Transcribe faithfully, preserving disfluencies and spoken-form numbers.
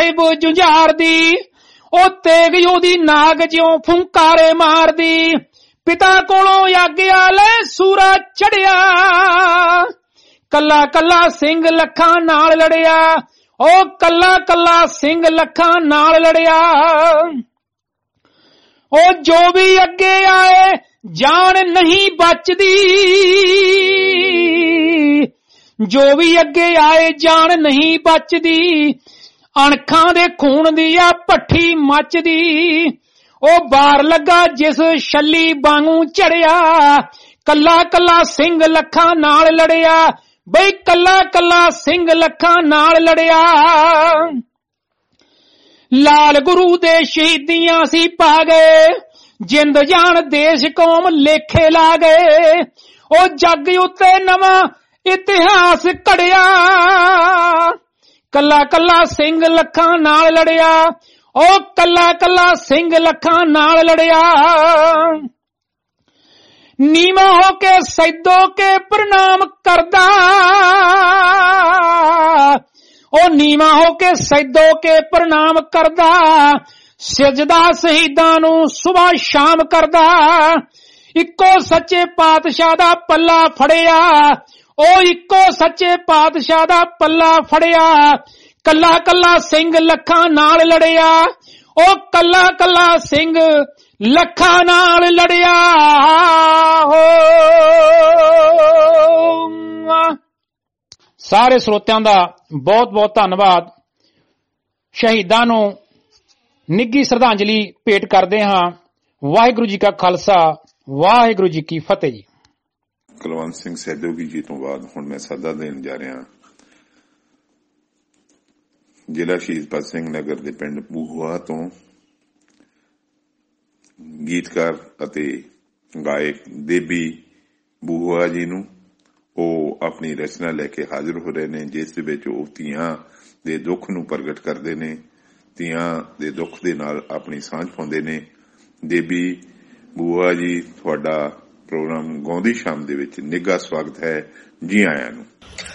ਸਾਹਿਬ ਜੁਝਾਰਦੀ, ਉਹ ਤੇਗ ਉਹਦੀ ਨਾਗ ਜਿਉਂ ਫੁੰਕਾਰੇ ਮਾਰਦੀ। ਪਿਤਾ ਕੋਲੋਂ ਆਗਿਆ ਲੈ ਸੂਰਾ ਚੜਿਆ, ਕੱਲਾ ਕੱਲਾ ਸਿੰਘ ਲੱਖਾਂ ਨਾਲ ਲੜਿਆ, ਉਹ ਕੱਲਾ ਕੱਲਾ ਸਿੰਘ ਲੱਖਾਂ ਨਾਲ ਲੜਿਆ। ਉਹ ਜੋ ਵੀ ਅੱਗੇ ਆਏ ਜਾਨ ਨਹੀਂ ਬਚਦੀ, ਜੋ ਵੀ ਅੱਗੇ ਆਏ ਜਾਨ ਨਹੀਂ ਬਚਦੀ। ਅਣਖਾਂ ਦੇ ਖੂਨ ਦੀ ਆ ਭੱਠੀ ਮੱਚਦੀ, ਉਹ ਬਾਰ ਲੱਗਾ ਜਿਸ ਛੱਲੀ ਵਾਂਗੂ ਝੜਿਆ। ਕੱਲਾ ਕੱਲਾ ਸਿੰਘ ਲੱਖਾਂ ਨਾਲ ਲੜਿਆ, ਬਈ ਕੱਲਾ ਕੱਲਾ ਸਿੰਘ ਲੱਖਾਂ ਨਾਲ ਲੜਿਆ। ਲਾਲ ਗੁਰੂ ਦੇ ਸ਼ਹੀਦੀਆਂ ਸੀ ਪਾ ਗਏ, ਜਿੰਦ ਜਾਨ ਦੇਸ਼ ਕੌਮ ਲੇਖੇ ਲਾ ਗਏ। ਉਹ ਜੱਗ ਉੱਤੇ ਨਵਾਂ ਇਤਿਹਾਸ ਘੜਿਆ, ਕੱਲਾ ਕੱਲਾ ਸਿੰਘ ਲੱਖਾਂ ਨਾਲ ਲੜਿਆ, ਉਹ ਕੱਲਾ ਕੱਲਾ ਸਿੰਘ ਲੱਖਾਂ ਨਾਲ ਲੜਿਆ। ਨੀਵਾਂ ਹੋ ਕੇ ਸੈਦੋ ਕੇ ਪ੍ਰਣਾਮ ਕਰਦਾ, ਉਹ ਨੀਵਾਂ ਹੋ ਕੇ ਸੈਦੋ ਕੇ ਪ੍ਰਣਾਮ ਕਰਦਾ। ਸਜਦਾ ਸ਼ਹੀਦਾਂ ਨੂੰ ਸੁਬਾਹ ਸ਼ਾਮ ਕਰਦਾ, ਇੱਕੋ ਸੱਚੇ ਪਾਤਸ਼ਾਹ ਦਾ ਪੱਲਾ ਫੜਿਆ, ਉਹ ਇੱਕੋ ਸੱਚੇ ਪਾਤਸ਼ਾਹ ਦਾ ਪੱਲਾ ਫੜਿਆ। ਕੱਲਾ ਕੱਲਾ ਸਿੰਘ ਲੱਖਾਂ ਨਾਲ ਲੜਿਆ, ਉਹ ਕੱਲਾ ਕੱਲਾ ਸਿੰਘ ਲੱਖਾਂ ਨਾਲ ਲੜਿਆ। ਹੋ ਸਾਰੇ ਸਰੋਤਿਆਂ ਦਾ ਬਹੁਤ ਬਹੁਤ ਧੰਨਵਾਦ। ਸ਼ਹੀਦਾਂ ਨੂੰ ਨਿੱਘੀ ਸ਼ਰਧਾਂਜਲੀ ਭੇਟ ਕਰਦੇ ਹਾਂ। ਵਾਹਿਗੁਰੂ ਜੀ ਕਾ ਖਾਲਸਾ, ਵਾਹਿਗੁਰੂ ਜੀ ਕੀ ਫਤਿਹ ਜੀ। ਕੁਲਵੰਤ ਸਿੰਘ ਸੈਦੋਗੀ ਜੀ ਤੋਂ ਬਾਅਦ ਹੁਣ ਮੈਂ ਸੱਦਾ ਦੇਣ ਜਾ ਰਿਹਾ ਜ਼ਿਲ੍ਹਾ ਸ਼ਹੀਦ ਭਗਤ ਸਿੰਘ ਨਗਰ ਦੇ ਪਿੰਡ ਬੂਹੂਆ ਤੋਂ ਗੀਤਕਾਰ ਅਤੇ ਗਾਇਕ ਦੇਬੀ ਬੂਹੂਆ ਜੀ ਨੂੰ। ਉਹ ਆਪਣੀ ਰਚਨਾ ਲੈ ਕੇ ਹਾਜ਼ਰ ਹੋ ਰਹੇ ਨੇ, ਜਿਸ ਦੇ ਵਿੱਚ ਉਹ ਧੀਆਂ ਦੇ ਦੁੱਖ ਨੂੰ ਪ੍ਰਗਟ ਕਰਦੇ ਨੇ, ਧੀਆਂ ਦੇ ਦੁੱਖ ਦੇ ਨਾਲ ਆਪਣੀ ਸਾਂਝ ਪਾਉਂਦੇ ਨੇ। ਦੇਬੀ ਬੂਹੂਆ ਜੀ, ਤੁਹਾਡਾ ਪ੍ਰੋਗਰਾਮ ਗਾਉਂਦੀ ਸ਼ਾਮ ਦੇ ਵਿੱਚ ਨਿੱਘਾ ਸਵਾਗਤ ਹੈ। ਜੀ ਆਇਆਂ ਨੂੰ।